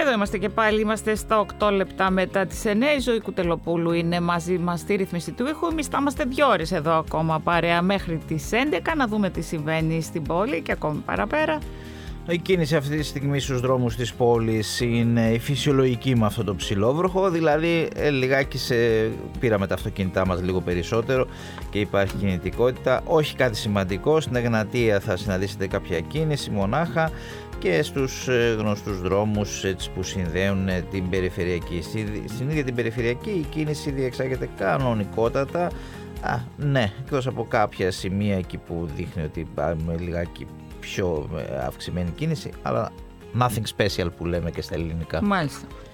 Εδώ είμαστε και πάλι, είμαστε στα 8 λεπτά μετά τις 9. Η Ζωή Κουτελοπούλου είναι μαζί μας στη ρύθμιση του ήχου. Εμείς θα είμαστε 2 ώρες εδώ ακόμα παρέα μέχρι τις 11, να δούμε τι συμβαίνει στην πόλη και ακόμη παραπέρα. Η κίνηση αυτή τη στιγμή στους δρόμους της πόλης είναι η φυσιολογική με αυτό το ψηλόβροχο, δηλαδή λιγάκι πήραμε τα αυτοκίνητά μας λίγο περισσότερο και υπάρχει κινητικότητα, όχι κάτι σημαντικό. Στην Εγνατία θα συναντήσετε κάποια κίνηση μονάχα και στους γνωστούς δρόμους έτσι, που συνδέουν την περιφερειακή. Στην ίδια την περιφερειακή η κίνηση διεξάγεται κανονικότατα, ναι, εκτός από κάποια σημεία εκεί που δείχνει ότι πάμε λιγάκι πιο αυξημένη κίνηση, αλλά nothing special που λέμε και στα ελληνικά. Μάλιστα.